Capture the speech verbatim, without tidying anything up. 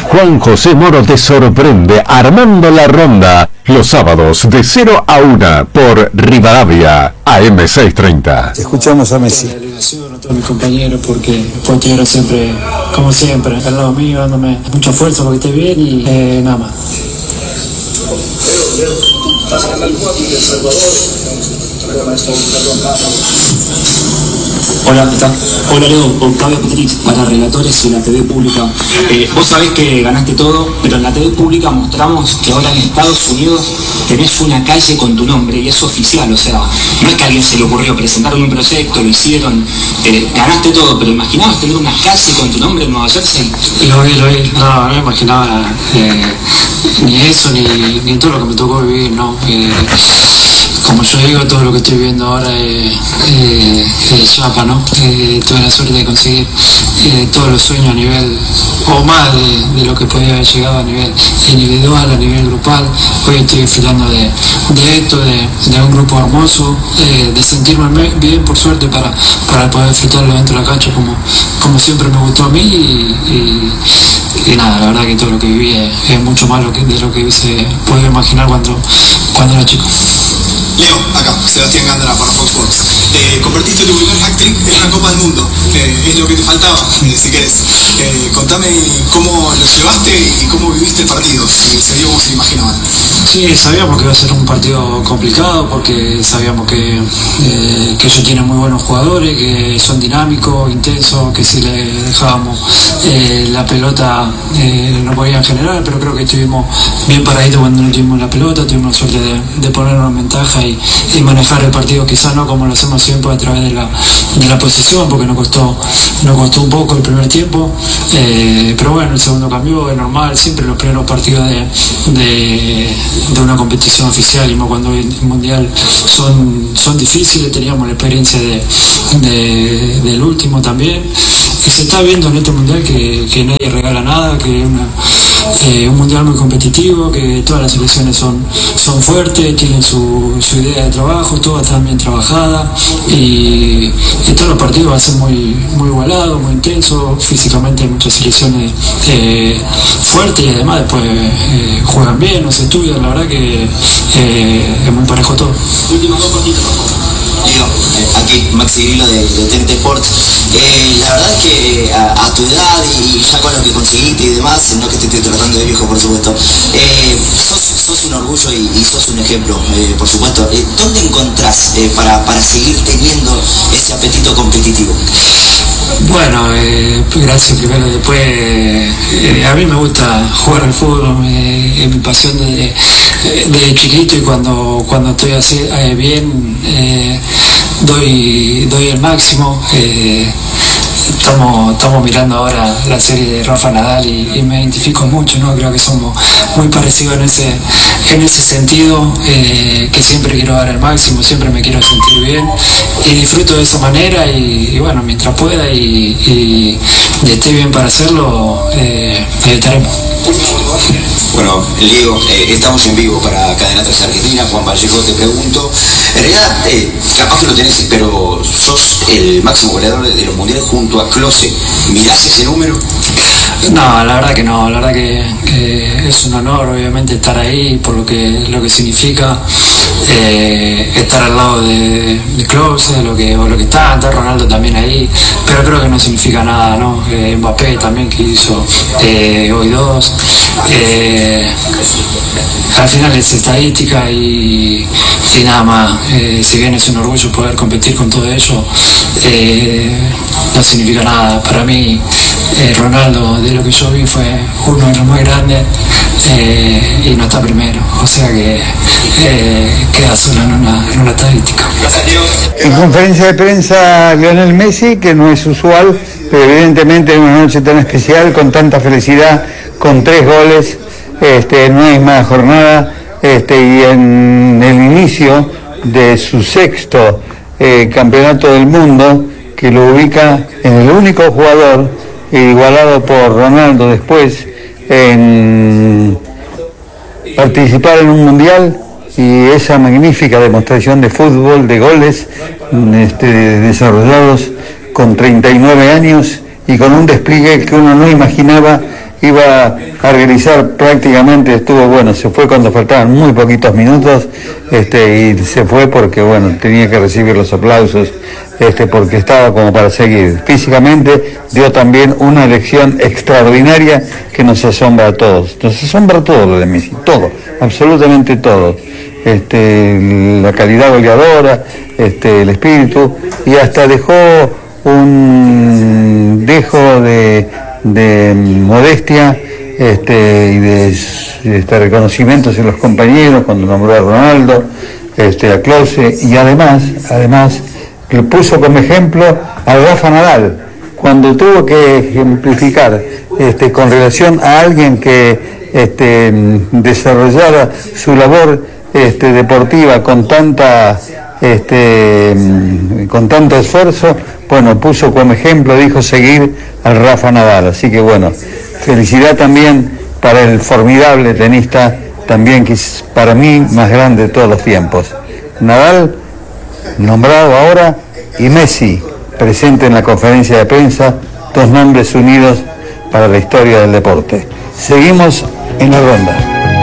Juan José Moro te sorprende armando la ronda los sábados de cero a una por Rivadavia A M seiscientos treinta. Escuchamos a Messi. A la delegación, a todos mis compañeros, porque Pochero siempre, como siempre, al lado mío, dándome mucha fuerza porque esté bien y eh, nada más. Hola, ¿qué tal? Hola Leo, Octavio Petrich para Relatores y la T V Pública. Eh, vos sabés que ganaste todo, pero en la T V Pública mostramos que ahora en Estados Unidos tenés una calle con tu nombre y es oficial, o sea, no es que a alguien se le ocurrió, presentaron un proyecto, lo hicieron, eh, ganaste todo, pero ¿imaginabas tener una calle con tu nombre en Nueva Jersey? Lo vi, lo vi, no, no me imaginaba eh, ni eso, ni, ni todo lo que me tocó vivir, ¿no? Eh, como yo digo, todo lo que estoy viviendo ahora es eh, eh, chapa, ¿no? Eh, tuve la suerte de conseguir eh, todos los sueños a nivel, o más de, de lo que podía haber llegado a nivel individual, a nivel grupal. Hoy estoy disfrutando de, de esto, de, de un grupo hermoso, eh, de sentirme bien, por suerte, para, para poder disfrutarlo dentro de la cancha como, como siempre me gustó a mí y, y, y nada, la verdad que todo lo que viví es, es mucho más lo que, de lo que hubiese podido imaginar cuando, cuando era chico. Leo, acá, Sebastián Gándara para Fox Sports. Eh, convertiste tu primer hat-trick en una Copa del Mundo. Eh, es lo que te faltaba, eh, si querés. Eh, contame cómo lo llevaste y cómo viviste el partido. Eh, ¿Se dio como se imaginaban? Sí, sabíamos que iba a ser un partido complicado porque sabíamos que, eh, que ellos tienen muy buenos jugadores, que son dinámicos, intensos, que si le dejábamos eh, la pelota eh, no podían generar, pero creo que estuvimos bien paraditos cuando no tuvimos la pelota, tuvimos la suerte de, de ponernos en ventaja y, y manejar el partido, quizás no como lo hacemos siempre a través de la, de la posición, porque nos costó, nos costó un poco el primer tiempo, eh, pero bueno, el segundo cambió, es normal, siempre los primeros partidos de, de, de una competición oficial y más cuando el mundial son, son difíciles. Teníamos la experiencia de, de, del último también, y se está viendo en este mundial que, que nadie regala nada, que es una Eh, un mundial muy competitivo, que todas las selecciones son, son fuertes, tienen su, su idea de trabajo, todas están bien trabajadas y, y todos los partidos van a ser muy, muy igualados, muy intensos. Físicamente hay muchas selecciones eh, fuertes y además después eh, juegan bien, no se estudian, la verdad que eh, es muy parejo todo. Últimas dos cortitas, por favor. Leo, eh, aquí Maxi Grillo de, de T N T Sports. Eh, la verdad es que a, a tu edad y ya con lo que conseguiste y demás, no que te esté tratando de viejo, por supuesto, eh, sos, sos un orgullo y, y sos un ejemplo, eh, por supuesto. Eh, ¿Dónde encontrás eh, para, para seguir teniendo ese apetito competitivo? Bueno, eh, gracias primero. Después, eh, a mí me gusta jugar al fútbol, eh, es mi pasión desde de chiquito y cuando, cuando estoy así, eh, bien, eh, doy, doy el máximo. Eh, Estamos, estamos mirando ahora la serie de Rafa Nadal y, y me identifico mucho, ¿no? Creo que somos muy parecidos en ese, en ese sentido, eh, que siempre quiero dar el máximo, siempre me quiero sentir bien y disfruto de esa manera y, y bueno, mientras pueda y, y, y esté bien para hacerlo, eh, ahí estaremos. Bueno, Leo, eh, estamos en vivo para Cadena tres Argentina. Juan Vallejo, te pregunto, en realidad, eh, capaz que lo tenés, pero sos el máximo goleador de los mundiales junto a Klose. ¿Mirás ese número? No, la verdad que no, la verdad que, que es un honor obviamente estar ahí por lo que lo que significa eh, estar al lado de, de Klose, lo que, o lo que está, está Ronaldo también ahí, pero creo que no significa nada, ¿no? Eh, Mbappé también que hizo eh, hoy dos, eh, al final es estadística y, y nada más, eh, si bien es un orgullo poder competir con todo ello, eh, no significa nada. Para mí eh, Ronaldo, de lo que yo vi, fue uno de los más grandes eh, y no está primero, o sea que eh, queda solo en una, en una estadística. En conferencia de prensa, Lionel Messi, que no es usual, pero evidentemente en una noche tan especial, con tanta felicidad, con tres goles, este, no hay más jornada, este, y en el inicio de su sexto eh, campeonato del mundo, que lo ubica en el único jugador igualado por Ronaldo después en participar en un mundial, y esa magnífica demostración de fútbol, de goles este, desarrollados con treinta y nueve años y con un despliegue que uno no imaginaba iba a realizar prácticamente, estuvo bueno, se fue cuando faltaban muy poquitos minutos, este, y se fue porque bueno, tenía que recibir los aplausos, este, porque estaba como para seguir. Físicamente dio también una lección extraordinaria que nos asombra a todos, nos asombra todo lo de Messi, todo, absolutamente todo. Este, la calidad goleadora, este, el espíritu, y hasta dejó un dejo de, de modestia este, y de este, reconocimientos en los compañeros cuando nombró a Ronaldo, este, a Klose, y además, además le puso como ejemplo a Rafa Nadal, cuando tuvo que ejemplificar este, con relación a alguien que este, desarrollara su labor Este, deportiva con tanta este, con tanto esfuerzo, bueno, puso como ejemplo, dijo seguir al Rafa Nadal, así que bueno, felicidad también para el formidable tenista, también que es para mí más grande de todos los tiempos. Nadal, nombrado ahora, y Messi, presente en la conferencia de prensa, dos nombres unidos para la historia del deporte. Seguimos en la ronda.